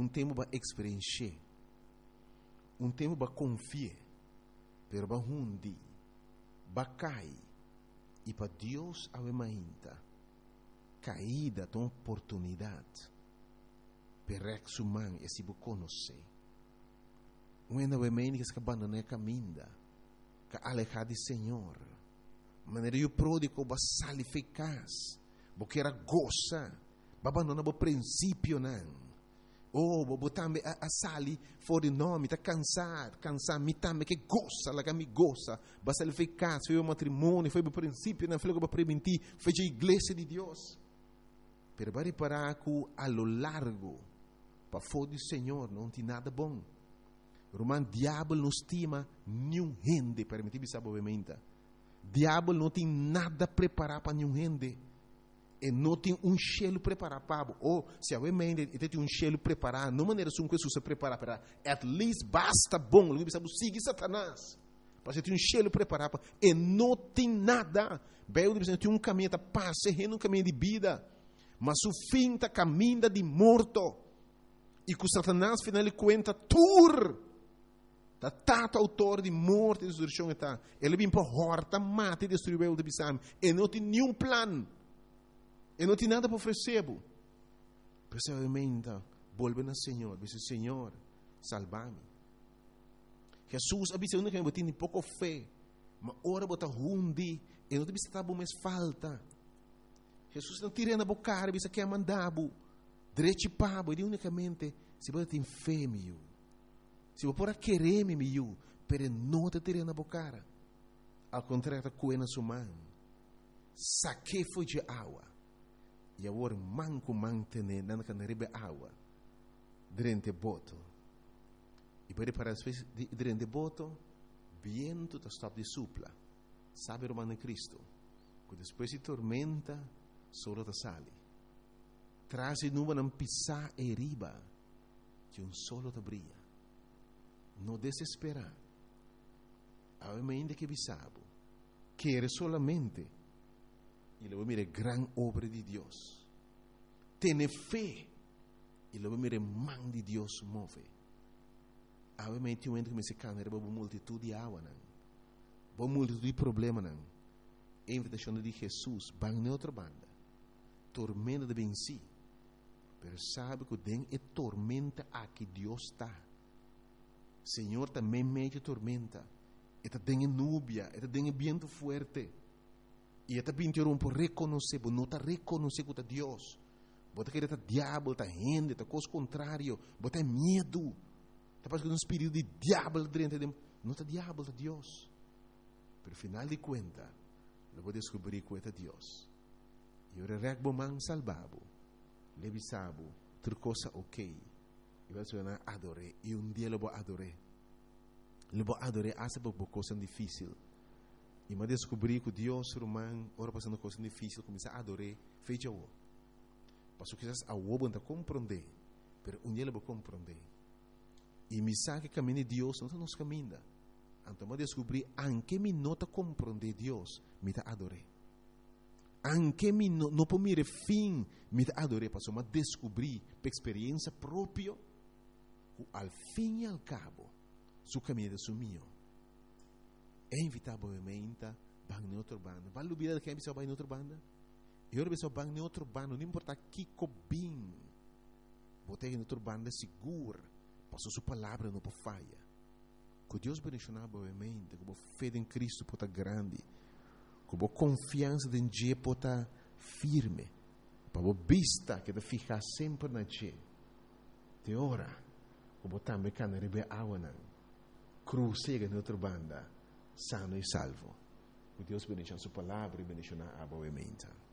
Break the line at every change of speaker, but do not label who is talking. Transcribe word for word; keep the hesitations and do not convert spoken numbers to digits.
um tempo para experienciar, um tempo para confiar, pero para hundi, para cair, e para Deus ainda caída de uma oportunidade para reexumar e se conhecer. Quando o homem que se abandona o caminho, que alejar do Senhor, maneira que o pródigo vai sair eficaz, porque era goza, vai abandonar o princípio não. Oh, vou também a, a sali fora de nome, está cansado, cansado, me também que goza, lá que me goza, vai sair eficaz, foi o matrimônio, foi o princípio, não foi o que vai prevenir, foi a igreja de Deus. Pero vai reparar que a lo largo, para fora do Senhor, não tem nada bom. Roman, diabo não estima nenhum gente, permitir sabe obviamente. Diabo não tem nada preparado para nenhum gente. E não tem um cheiro preparado para ou se obviamente ele tem um cheiro preparado, não maneira que Jesus se prepara para, at least basta bom, ele sabe seguir Satanás. Para você ter um cheiro preparado e não tem nada. Bem, ele tem um caminho de paz, um caminho de vida, mas o fim está caminho de morto. E que Satanás final de conta tur da tato autor de morte e destruição está. Ele vem para horta, mata e destruir o de bisam. E não tem nenhum plano. E não tem nada para oferecer. Precisamente, volve ao Senhor. Diz: Senhor, salva-me. Jesus avisa que eu tenho pouco fé. Mas ora bota hundi. E não tem estar bom mais falta. Jesus não tira na boca. Ele quer mandar. Direito pabo. E unicamente, se você tem fé, meu. Se você pode querer me meu, pero não te tirei na boca. Ao contrário, está coendo sua mão. Saque foi de água. E agora manco mantener na canaribe água. Durante boto. E para para as vezes durante boto, viento está stop de supla. Sabe o mano Cristo. Que depois de tormenta, solo te sale. Traz e nuvem não pisar e riba. Que um solo te brilha. Não desesperar. A mente que bisabo. Quer solamente. E luego mire gran obra de Deus. Tiene fé. E luego mire man de Deus move. A mente um que me se cana. Era uma multitud de água. Uma multitud de problemas. A invitação de Jesus. Van na outra banda. Tormenta de venci. Pero sabe que tem é tormenta a que Deus está. Senhor também meio de tormenta. Eta tem núbia, eta tem viento fuerte. E eta pintou por reconhecer, por não tá reconhecer que é Deus. Bota que eta diabo, eta gente, eta coisa contrário, bota medo. Tá parece que um espírito de diabo dentro de não tá diabo, tá Deus. Pero final de conta, eu vou descobrir que é Deus. E eu regbo man salvabo. Levisabo, outra coisa ok. E vai ser adoré. E um dia eu vou adoré. Eu vou adoré essa por coisa difícil. E me descobri que Deus romano, ora passando coisa difícil, começar a adorar, fecha o. Passou que a o não compreender, mas um dia eu vou compreender. E me sabe que caminho de Deus não está nos caminhos. Então eu descobri, anche me nota compreender Deus, me está adoré. Anche me não não pode me fim, me está adoré, passou a descobrir, por experiência própria, al fim e al cabo, su caminho é sumiu. É inevitavelmente, vai em outra banda. Vai lutar que é pessoa vai em outra banda. E outra pessoa vai em outra banda, não importa que cobim. Botei em outra banda segura, passou sua palavra não pode falha. Que Deus bendicionar obviamente, que a fé em Cristo pode estar grande, que a confiança em Deus pode estar firme, para a vista que te ficar sempre na Deus. Te ora, que também can rebe água na cruz cega em outra banda, sano e salvo. Que Deus bendiga a sua palavra e bendiga a obviamente.